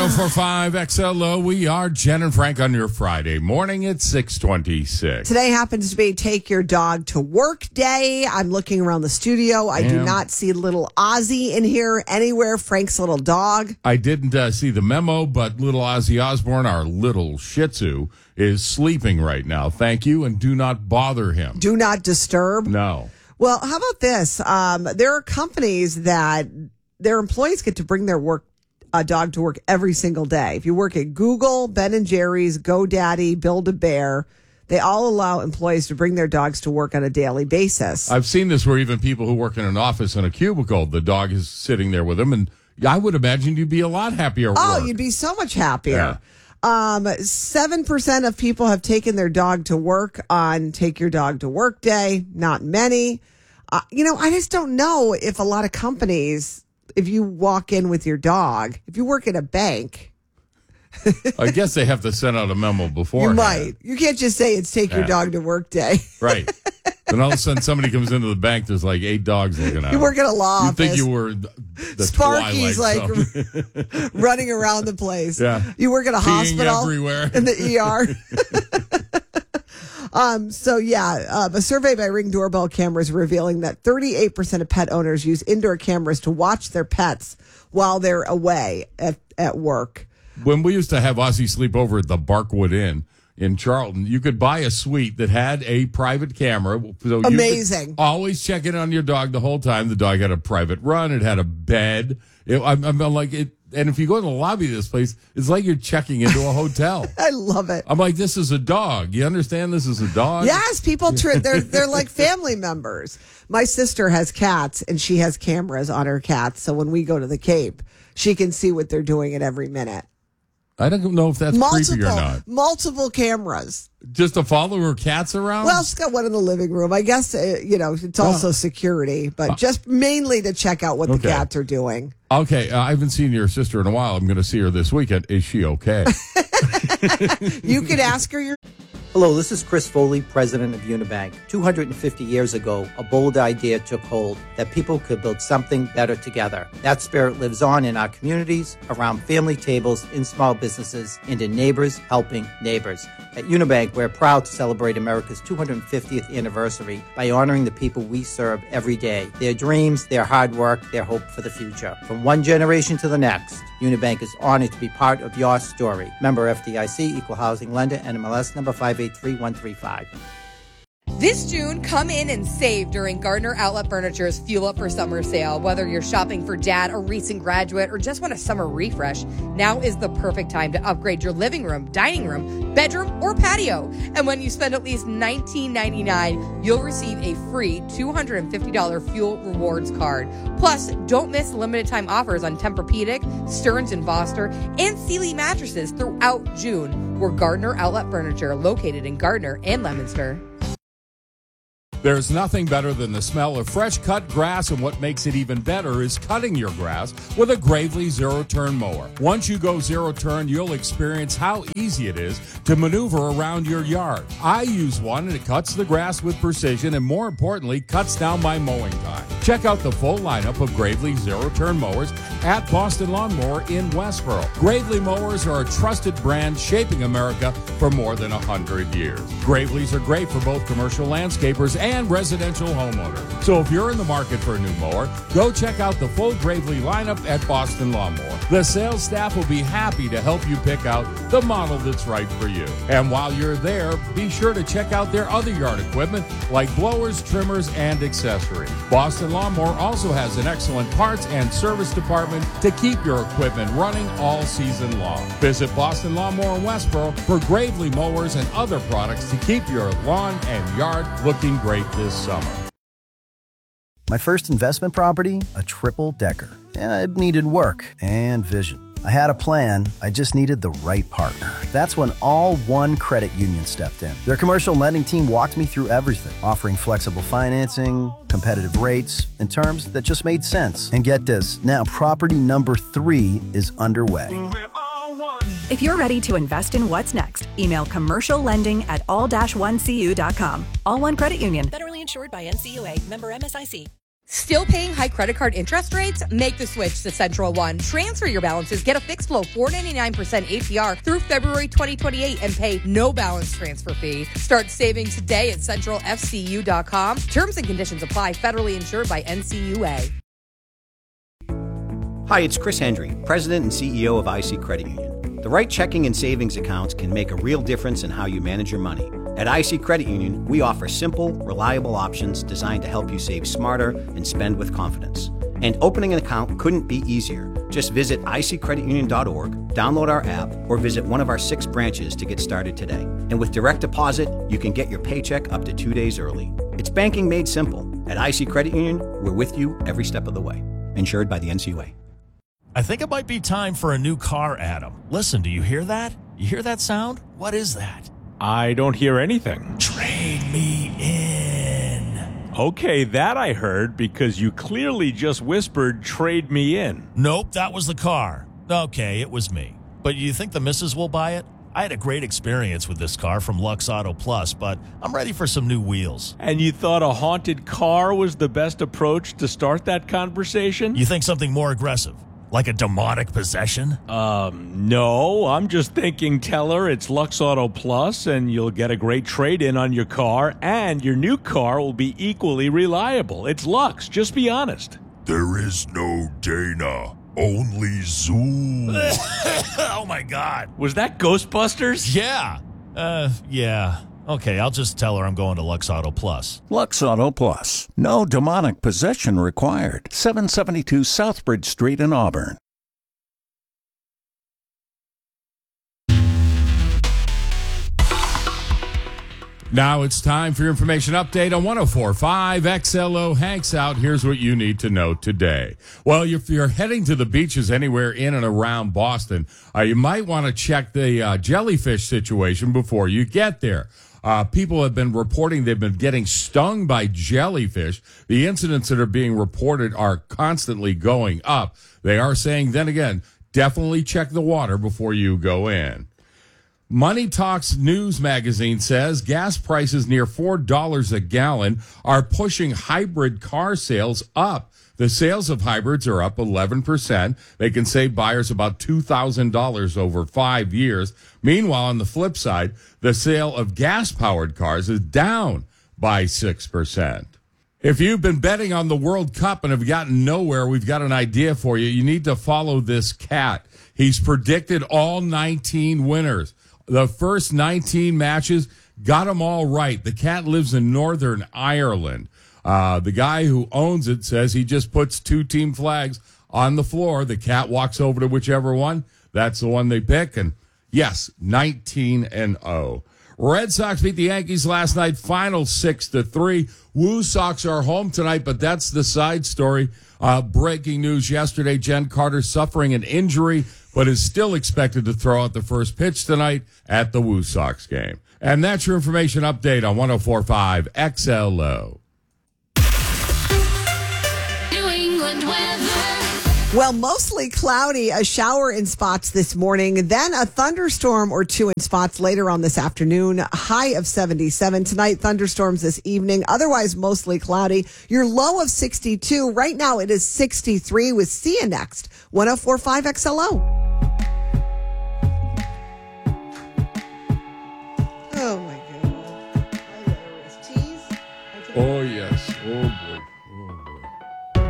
1045 XLO. We are Jen and Frank on your Friday morning at 6:26. Today happens to be Take Your Dog to Work Day. I'm looking around the studio. I do not see little Ozzy in here anywhere, Frank's little dog. I didn't see the memo, but little Ozzy Osbourne, our little Shih Tzu, is sleeping right now. Thank you, and do not bother him. Do not disturb? No. Well, how about this? There are companies that their employees get to bring their dog to work every single day. If you work at Google, Ben & Jerry's, GoDaddy, Build-A-Bear, they all allow employees to bring their dogs to work on a daily basis. I've seen this where even people who work in an office in a cubicle, the dog is sitting there with them, and I would imagine you'd be a lot happier at work. You'd be so much happier. Yeah. 7% of people have taken their dog to work on Take Your Dog to Work Day. Not many. I just don't know if a lot of companies, if you walk in with your dog, if you work at a bank. I guess they have to send out a memo before. You might. You can't just say it's Take Your Dog to Work Day. Right. Then all of a sudden somebody comes into the bank, there's like 8 dogs looking at You work at a law office. You think you were the Sparky's Twilight running around the place. Yeah. You work at a Peeing hospital. everywhere. In the ER. A survey by Ring Doorbell Cameras revealing that 38% of pet owners use indoor cameras to watch their pets while they're away at work. When we used to have Ozzy sleep over at the Barkwood Inn in Charlton, you could buy a suite that had a private camera. So amazing. You could always check in on your dog the whole time. The dog had a private run. It had a bed. I'm like it. And if you go in the lobby of this place, it's like you're checking into a hotel. I love it. I'm like, this is a dog. You understand this is a dog? Yes, people, they're like family members. My sister has cats, and she has cameras on her cats. So when we go to the Cape, she can see what they're doing at every minute. I don't know if that's creepy or not. Multiple cameras. Just to follow her cats around? Well, she's got one in the living room. I guess, it's also security, but just mainly to check out what the cats are doing. Okay, I haven't seen your sister in a while. I'm going to see her this weekend. Is she okay? You could ask her Hello, this is Chris Foley, president of Unibank. 250 years ago, a bold idea took hold that people could build something better together. That spirit lives on in our communities, around family tables, in small businesses, and in neighbors helping neighbors. At Unibank, we're proud to celebrate America's 250th anniversary by honoring the people we serve every day, their dreams, their hard work, their hope for the future. From one generation to the next, Unibank is honored to be part of your story. Member FDIC, Equal Housing Lender, NMLS number 583135. This June, come in and save during Gardner Outlet Furniture's Fuel Up for Summer sale. Whether you're shopping for dad, a recent graduate, or just want a summer refresh, now is the perfect time to upgrade your living room, dining room, bedroom, or patio. And when you spend at least $19.99, you'll receive a free $250 Fuel Rewards card. Plus, don't miss limited time offers on Tempur-Pedic, Stearns & Foster, and Sealy mattresses throughout June. We're Gardner Outlet Furniture, located in Gardner and Leominster. There's nothing better than the smell of fresh cut grass, and what makes it even better is cutting your grass with a Gravely zero-turn mower. Once you go zero-turn, you'll experience how easy it is to maneuver around your yard. I use one, and it cuts the grass with precision and, more importantly, cuts down my mowing time. Check out the full lineup of Gravely zero-turn mowers at Boston Lawnmower in Westboro. Gravely mowers are a trusted brand shaping America for more than 100 years. Gravely's are great for both commercial landscapers and residential homeowners. So if you're in the market for a new mower, go check out the full Gravely lineup at Boston Lawnmower. The sales staff will be happy to help you pick out the model that's right for you. And while you're there, be sure to check out their other yard equipment like blowers, trimmers, and accessories. Boston Lawnmower also has an excellent parts and service department to keep your equipment running all season long. Visit Boston Lawnmower in Westboro for Gravely mowers and other products to keep your lawn and yard looking great this summer. My first investment property, a triple-decker. It needed work and vision. I had a plan, I just needed the right partner. That's when All One Credit Union stepped in. Their commercial lending team walked me through everything, offering flexible financing, competitive rates, and terms that just made sense. And get this, now property number 3 is underway. If you're ready to invest in what's next, email commerciallending@all-1cu.com. All One Credit Union. Federally insured by NCUA. Member MSIC. Still paying high credit card interest rates? Make the switch to Central One. Transfer your balances, get a fixed flow 4.99% APR through February 2028 and pay no balance transfer fee. Start saving today at centralfcu.com. Terms and conditions apply. Federally insured by NCUA. Hi, it's Chris Hendry, President and CEO of IC Credit Union. The right checking and savings accounts can make a real difference in how you manage your money. At IC Credit Union, we offer simple, reliable options designed to help you save smarter and spend with confidence. And opening an account couldn't be easier. Just visit iccreditunion.org, download our app, or visit one of our 6 branches to get started today. And with direct deposit, you can get your paycheck up to 2 days early. It's banking made simple. At IC Credit Union, we're with you every step of the way. Insured by the NCUA. I think it might be time for a new car, Adam. Listen, do you hear that? You hear that sound? What is that? I don't hear anything. Trade me in. Okay, that I heard because you clearly just whispered, trade me in. Nope, that was the car. Okay, it was me. But you think the missus will buy it? I had a great experience with this car from Lux Auto Plus, but I'm ready for some new wheels. And you thought a haunted car was the best approach to start that conversation? You think something more aggressive? Like a demonic possession? No, I'm just thinking, tell her it's Lux Auto Plus and you'll get a great trade-in on your car and your new car will be equally reliable. It's Lux, just be honest. There is no Dana, only Zoom. Oh my God. Was that Ghostbusters? Yeah. Yeah. Okay, I'll just tell her I'm going to Lux Auto Plus. Lux Auto Plus. No demonic possession required. 772 Southbridge Street in Auburn. Now it's time for your information update on 104.5 XLO Hanks Out. Here's what you need to know today. Well, if you're heading to the beaches anywhere in and around Boston, you might want to check the jellyfish situation before you get there. People have been reporting they've been getting stung by jellyfish. The incidents that are being reported are constantly going up. They are saying, then again, definitely check the water before you go in. Money Talks News magazine says gas prices near $4 a gallon are pushing hybrid car sales up. The sales of hybrids are up 11%. They can save buyers about $2,000 over 5 years. Meanwhile, on the flip side, the sale of gas-powered cars is down by 6%. If you've been betting on the World Cup and have gotten nowhere, we've got an idea for you. You need to follow this cat. He's predicted all 19 winners. The first 19 matches, got them all right. The cat lives in Northern Ireland. The guy who owns it says he just puts 2 team flags on the floor. The cat walks over to whichever one. That's the one they pick. And yes, 19-0. Red Sox beat the Yankees last night, final 6-3. Woo Sox are home tonight, but that's the side story. Breaking news yesterday, Jen Carter suffering an injury, but is still expected to throw out the first pitch tonight at the Woo Sox game. And that's your information update on 104.5 XLO. Well, mostly cloudy, a shower in spots this morning, then a thunderstorm or 2 in spots later on this afternoon, high of 77. Tonight, thunderstorms this evening, otherwise mostly cloudy. Your low of 62. Right now, it is 63 with See You Next, 104.5 XLO.